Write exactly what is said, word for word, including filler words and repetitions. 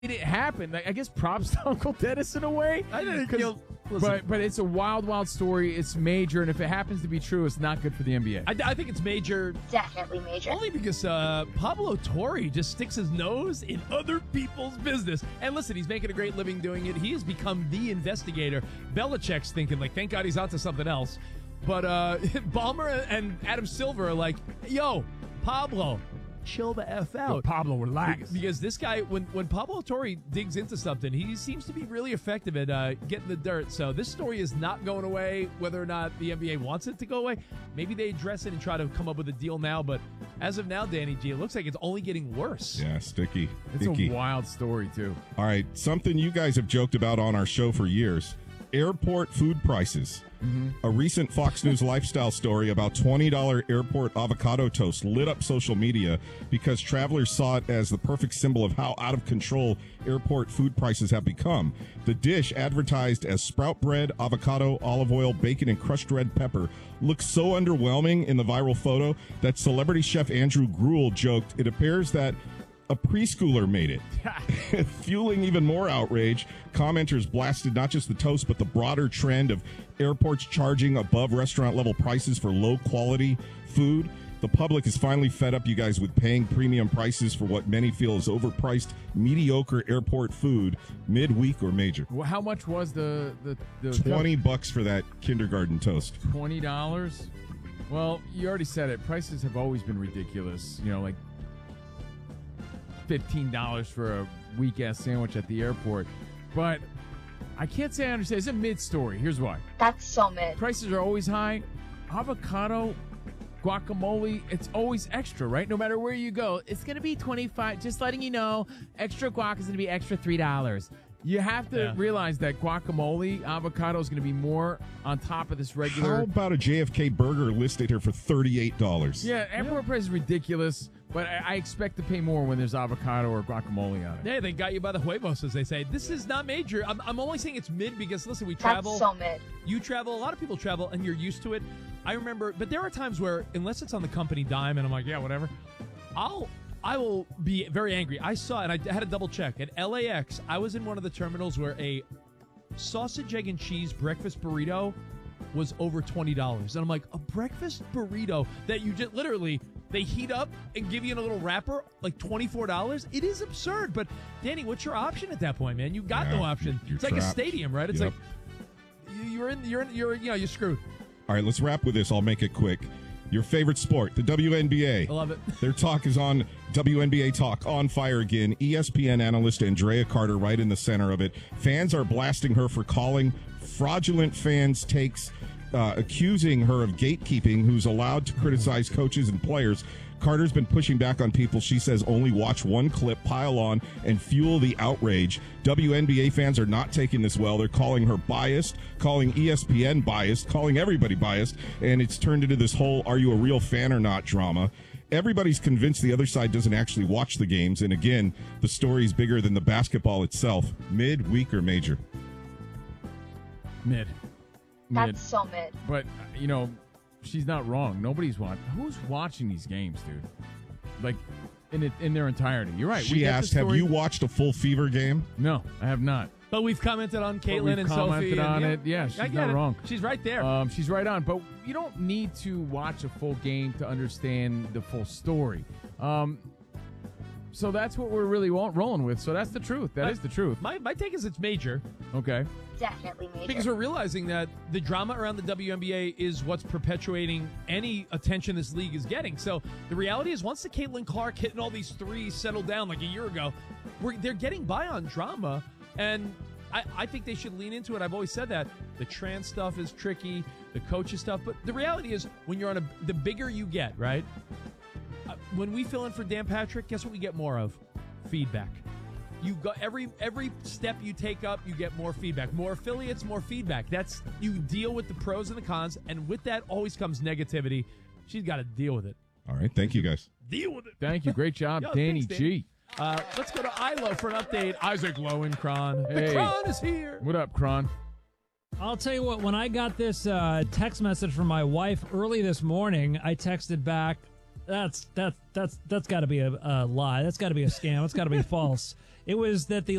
it happen. I guess props to Uncle Dennis in a way. I think you'll, but but it's a wild, wild story. It's major, and if it happens to be true, it's not good for the N B A. I, I think it's major. Definitely major. Only because uh, Pablo Torre just sticks his nose in other people's business. And listen, he's making a great living doing it. He has become the investigator. Belichick's thinking, like, thank God he's onto something else. But uh, Ballmer and Adam Silver are like, yo, Pablo, chill the F out. Yo, Pablo, relax. Because this guy, when, when Pablo Torre digs into something, he seems to be really effective at uh, getting the dirt. So this story is not going away, whether or not the N B A wants it to go away. Maybe they address it and try to come up with a deal now. But as of now, Danny G, it looks like it's only getting worse. Yeah, sticky. It's sticky. a wild story, too. All right, something you guys have joked about on our show for years. Airport food prices. Mm-hmm. A recent Fox News lifestyle story about twenty dollars airport avocado toast lit up social media because travelers saw it as the perfect symbol of how out of control airport food prices have become. The dish, advertised as sprout bread, avocado, olive oil, bacon, and crushed red pepper, looks so underwhelming in the viral photo that celebrity chef Andrew Gruel joked, it appears that a preschooler made it. Fueling even more outrage, commenters blasted not just the toast, but the broader trend of airports charging above restaurant level prices for low quality food. The public is finally fed up, you guys, with paying premium prices for what many feel is overpriced, mediocre airport food, midweek or major. Well, how much was the the, the twenty bucks for that kindergarten toast? Twenty dollars. Well, you already said it. Prices have always been ridiculous. You know, like fifteen dollars for a weak-ass sandwich at the airport. But I can't say I understand. It's a mid-story. Here's why. That's so mid. Prices are always high. Avocado, guacamole, it's always extra, right? No matter where you go. It's going to be twenty-five dollars. Just letting you know, extra guac is going to be extra three dollars. You have to Yeah. realize that guacamole, avocado is going to be more on top of this regular. How about a J F K burger listed here for thirty-eight dollars? Yeah, airport price is ridiculous, but I, I expect to pay more when there's avocado or guacamole on it. Yeah, they got you by the huevos, as they say. This is not major. I'm, I'm only saying it's mid because, listen, we travel. That's so mid. You travel. A lot of people travel, and you're used to it. I remember, but there are times where, unless it's on the company dime, and I'm like, yeah, whatever, I'll, I will be very angry. I saw, and I had to double check. At L A X, I was in one of the terminals where a sausage, egg, and cheese breakfast burrito was over twenty dollars. And I'm like, a breakfast burrito that you just literally, they heat up and give you in a little wrapper, like twenty-four dollars? It is absurd. But, Danny, what's your option at that point, man? You got Yeah, no option. you're It's like a trapped. stadium, right? It's Yep. like you- you're in, you're in, you're, you know, you're screwed. All right, let's wrap with this. I'll make it quick. Your favorite sport, the W N B A. I love it. Their talk is on W N B A Talk, on fire again. E S P N analyst Andrea Carter right in the center of it. Fans are blasting her for calling fraudulent fans takes, uh, accusing her of gatekeeping, who's allowed to criticize coaches and players. Carter's been pushing back on people she says only watch one clip, pile on, and fuel the outrage. W N B A fans are not taking this well. They're calling her biased, calling E S P N biased, calling everybody biased, and it's turned into this whole are you a real fan or not drama. Everybody's convinced the other side doesn't actually watch the games, and again, the story's bigger than the basketball itself. Mid, weak, or major? Mid. That's Mid. so mid. But, you know, she's not wrong. Nobody's watching. Who's watching these games, dude? Like, in it, in their entirety. You're right. We She get the asked, have story- you watched a full Fever game? No, I have not. But we've commented on But Caitlin we've and commented Sophie. on and, it. Yeah, she's I get not it. wrong. She's right there. Um, she's right on. But you don't need to watch a full game to understand the full story. Um, so that's what we're really wa- rolling with. So that's the truth. That My- is the truth. my, my take is it's major. Okay. Definitely major. Because we're realizing that the drama around the W N B A is what's perpetuating any attention this league is getting. So the reality is once the Caitlin Clark hitting all these threes settled down like a year ago, we're, they're getting by on drama. And I, I think they should lean into it. I've always said that. The trans stuff is tricky, the coaches stuff. But the reality is when you're on a, the bigger you get, right? Uh, when we fill in for Dan Patrick, guess what we get more of? Feedback. You got every every step you take up, you get more feedback. More affiliates, more feedback. That's you deal with the pros and the cons, and with that always comes negativity. She's got to deal with it. All right, thank you guys. Deal with it. Thank you. Great job, Yo, Danny thanks, G. Uh, let's go to Ilo for an update. Isaac Lowenkron. The Hey. Kron is here. What up, Kron? I'll tell you what, when I got this uh, text message from my wife early this morning, I texted back, that's that that's that's got to be a, a lie. That's got to be a scam. That's got to be false. It was that the